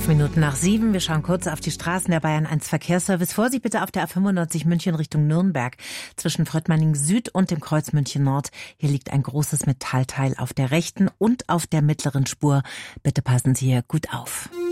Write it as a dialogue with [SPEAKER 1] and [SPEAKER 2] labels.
[SPEAKER 1] Minuten nach 7. Wir schauen kurz auf die Straßen der Bayern 1 Verkehrsservice. Vorsicht bitte auf der A95 München Richtung Nürnberg. Zwischen Fröttmanning Süd und dem Kreuz München Nord. Hier liegt ein großes Metallteil auf der rechten und auf der mittleren Spur. Bitte passen Sie hier gut auf.